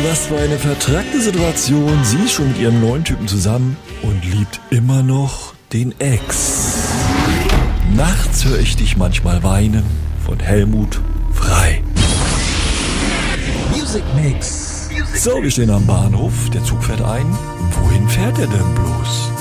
Was für eine vertrackte Situation. Sie ist schon mit ihrem neuen Typen zusammen und liebt immer noch den Ex. Nachts höre ich dich manchmal weinen von Helmut Frei. Music Mix. So, wir stehen am Bahnhof. Der Zug fährt ein. Wohin fährt er denn bloß?